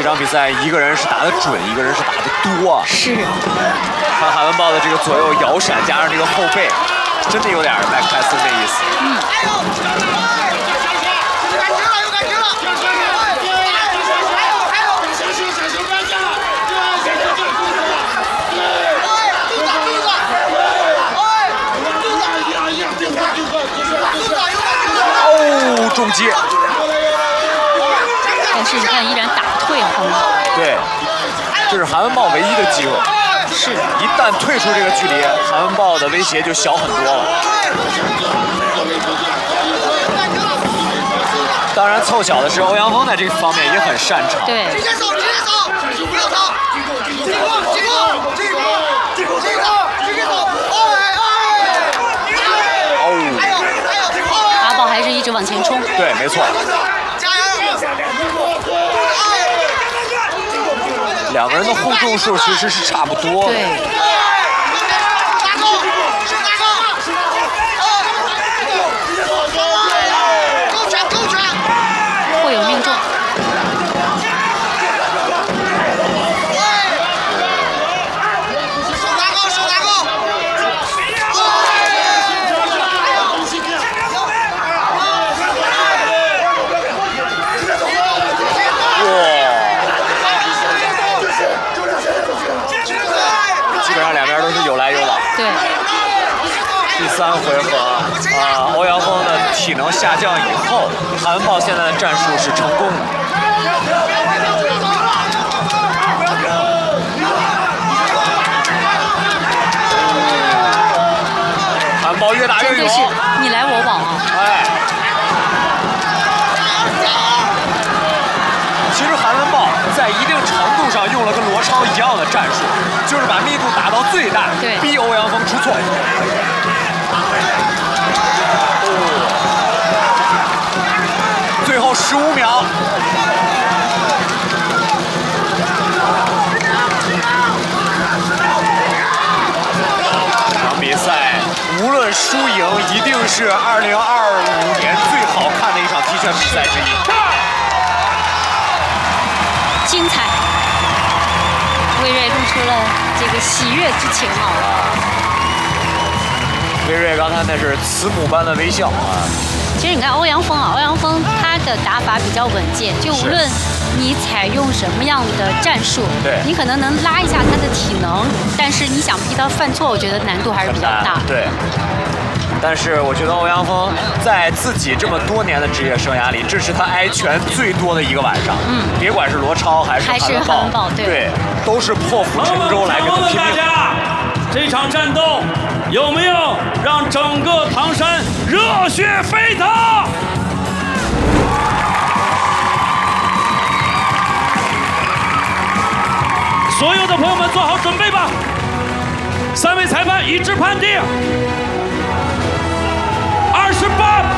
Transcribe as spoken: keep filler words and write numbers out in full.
这场比赛一个人是打得准，一个人是打得多。 是。 看海文豹的这个左右摇闪，加上这个后背，真的有点麦克泰森的意思。 嗯。 哦，中击。 但是你看，依然打不退啊，韩文豹。 对，这是韩文豹唯一的机会。 是。 一旦退出这个距离，韩文豹的威胁就小很多了。当然，凑巧的是欧阳锋在这个方面也很擅长。 对。 直接走，直接走，不要走，进攻，进攻，进攻，进攻，进攻，直接走，哎哎。 哦。 还有还有， 阿豹还是一直往前冲。 对，没错。 加油！ 两个人的互动数其实是差不多的。 对。会有命中。 手拿高，手拿高。 基本上两边都是有来有往。 对。 第三回合啊，欧阳锋的体能下降以后，韩文豹现在的战术是成功的。韩文豹越打越勇， 你来我往啊！ 哎。其实韩文豹在一定程度上用了跟罗超一样的战术，就是把密度打到最大，逼欧阳锋出错。最后十五秒，这场比赛无论输赢，一定是二零二五年最好看的一场踢拳比赛之一。 精彩，魏睿露出了这个喜悦之情啊！ 魏睿刚才那是慈母般的微笑啊。 其实你看欧阳锋啊，欧阳锋他的打法比较稳健，就无论你采用什么样的战术， 对， 你可能能拉一下他的体能，但是你想逼他犯错，我觉得难度还是比较大。 对。但是我觉得欧阳锋在自己这么多年的职业生涯里，这是他挨拳最多的一个晚上。 嗯， 别管是罗超还是还是韩文豹，对， 对，都是破釜沉舟来跟他拼命。 大家，这场战斗有没有让整个唐山热血沸腾？所有的朋友们做好准备吧！三位裁判一致判定。二十八